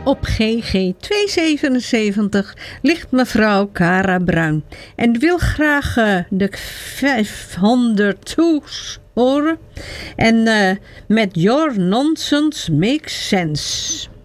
Op GG 277 ligt mevrouw Cara Bruin en wil graag de 500 toes horen. En met Your Nonsense Makes Sense.